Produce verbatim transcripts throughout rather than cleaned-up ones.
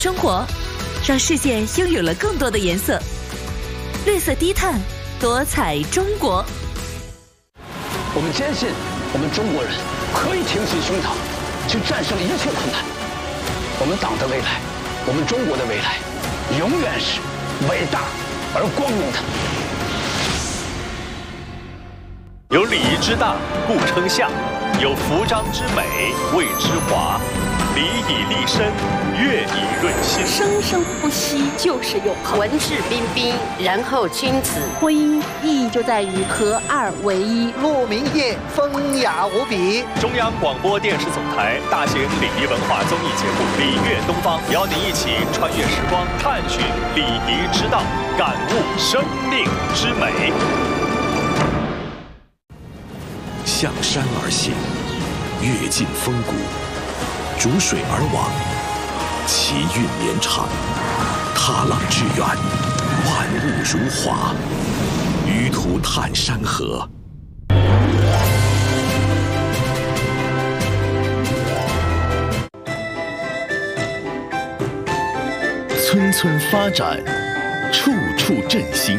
生活让世界拥有了更多的颜色。绿色低碳，多彩中国。 我们坚信，我们中国人可以挺起胸膛，去战胜一切困难。我们党的未来，我们中国的未来，永远是伟大而光明的。 有礼仪之大，故称相；有服章之美，谓之华。礼以立身，乐以润心。 生生不息就是永恒。 文质彬彬，然后君子。 婚姻意义就在于合二为一。 鹿鸣夜，风雅无比。 中央广播电视总台大型礼仪文化综艺节目《礼乐东方》，邀您一起穿越时光，探寻礼仪之道，感悟生命之美。 向山而行，阅尽峰谷；逐水而往，其韵绵长；踏浪致远，万物如华。舆图探山河。村村发展，处处振兴。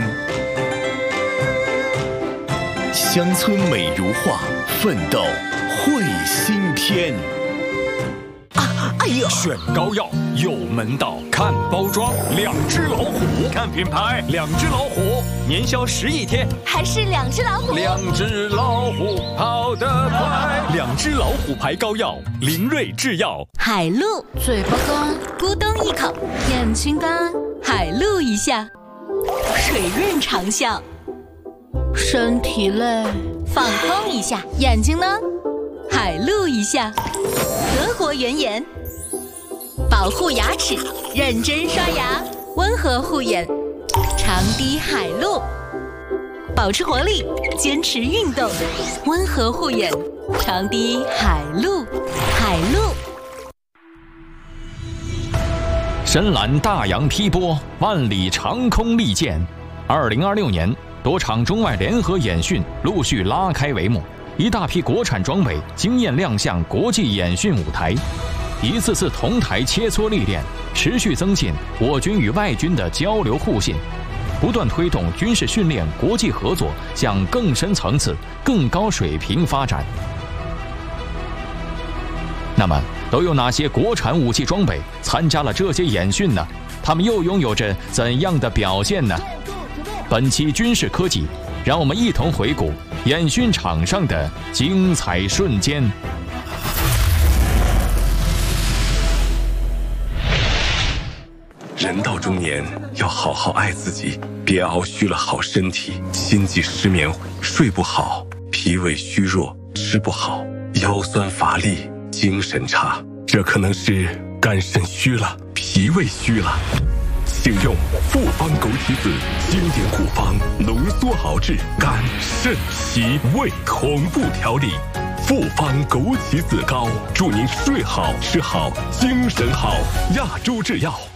乡村美如画，奋斗绘新篇。 啊，哎呦！选膏药有门道，看包装，两只老虎；看品牌，两只老虎，年销十亿天， 还是两只老虎。 两只老虎跑得快，两只老虎牌膏药，林瑞制药。 海陆，嘴巴干，咕咚一口；眼睛干，海陆一下；水润长效。身体累，放空一下；眼睛呢，海陆一下；德国原颜，保护牙齿，认真刷牙，温和护眼，长滴海陆，保持活力，坚持运动，温和护眼，长滴海陆，海陆。 深蓝大洋劈波，万里长空利剑。二零二六年。多场中外联合演训陆续拉开帷幕，一大批国产装备惊艳亮相国际演训舞台，一次次同台切磋历练，持续增进我军与外军的交流互信，不断推动军事训练国际合作向更深层次、更高水平发展。那么，都有哪些国产武器装备参加了这些演训呢？他们又拥有着怎样的表现呢？本期军事科技，让我们一同回顾演训场上的精彩瞬间。 人到中年，要好好爱自己，别熬虚了好身体，心悸失眠，睡不好，脾胃虚弱，吃不好，腰酸乏力，精神差，这可能是肝肾虚了，脾胃虚了。请用复方枸杞子经典古方浓缩熬制肝肾脾胃同步调理，复方枸杞子膏，祝您睡好吃好精神好。亚洲制药。